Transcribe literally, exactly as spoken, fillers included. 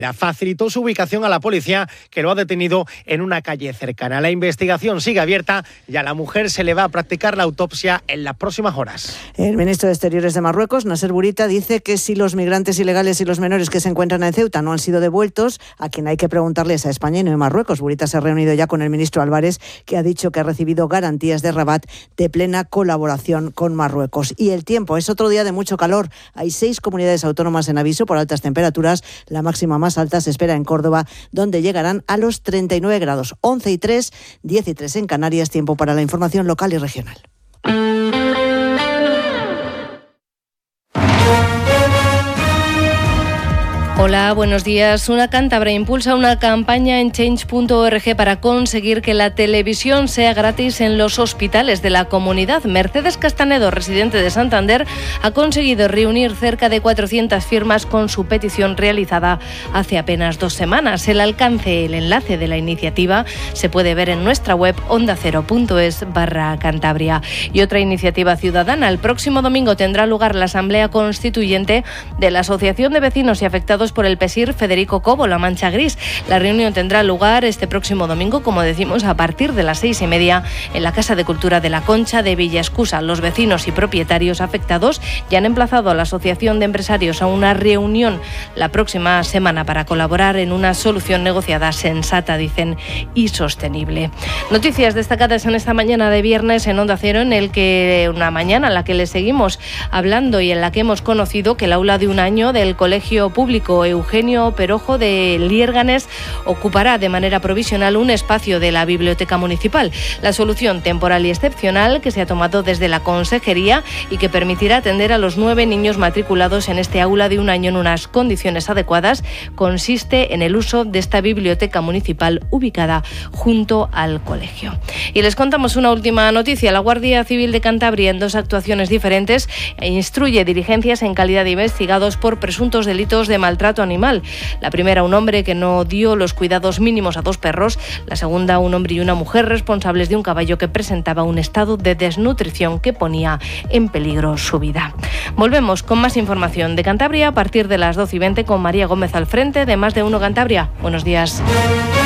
facilitó su ubicación a la policía, que lo ha detenido en una calle cercana. La investigación sigue abierta y a la mujer se le va a practicar la autopsia en las próximas horas. El ministro de Exteriores de Marruecos, Nasser Bourita, dice que si los migrantes ilegales y los menores que se encuentran en Ceuta no han sido devueltos, a quien hay que preguntarles a España y no a Marruecos. Bourita se ha reunido ya con el ministro Álvarez, que ha dicho que ha recibido garantías de Rabat de plena colaboración con Marruecos. Y el tiempo, es otro día de mucho calor. Hay seis comunidades autónomas en aviso por altas temperaturas. La máxima más alta se espera en Córdoba, donde llegarán a los treinta y nueve grados, once y tres, diez y tres en Canarias. Tiempo para la información local y regional. Hola, buenos días. Una cántabra impulsa una campaña en change punto org para conseguir que la televisión sea gratis en los hospitales de la comunidad. Mercedes Castanedo, residente de Santander, ha conseguido reunir cerca de cuatrocientas firmas con su petición realizada hace apenas dos semanas. El alcance, el enlace de la iniciativa se puede ver en nuestra web onda cero punto es barra Cantabria. Y otra iniciativa ciudadana. El próximo domingo tendrá lugar la Asamblea Constituyente de la Asociación de Vecinos y Afectados por el PESIR Federico Cobo, La Mancha Gris. La reunión tendrá lugar este próximo domingo, como decimos, a partir de las seis y media en la Casa de Cultura de la Concha de Villaescusa. Los vecinos y propietarios afectados ya han emplazado a la Asociación de Empresarios a una reunión la próxima semana para colaborar en una solución negociada sensata, dicen, y sostenible. Noticias destacadas en esta mañana de viernes en Onda Cero, en el que una mañana en la que les seguimos hablando y en la que hemos conocido que el aula de un año del Colegio Público Eugenio Perojo de Liérganes ocupará de manera provisional un espacio de la Biblioteca Municipal. La solución temporal y excepcional que se ha tomado desde la Consejería y que permitirá atender a los nueve niños matriculados en este aula de un año en unas condiciones adecuadas consiste en el uso de esta biblioteca municipal ubicada junto al colegio. Y les contamos una última noticia. La Guardia Civil de Cantabria, en dos actuaciones diferentes, instruye diligencias en calidad de investigados por presuntos delitos de maltrato animal. La primera, un hombre que no dio los cuidados mínimos a dos perros. La segunda, un hombre y una mujer responsables de un caballo que presentaba un estado de desnutrición que ponía en peligro su vida. Volvemos con más información de Cantabria a partir de las doce y veinte con María Gómez al frente de Más de Uno Cantabria. Buenos días.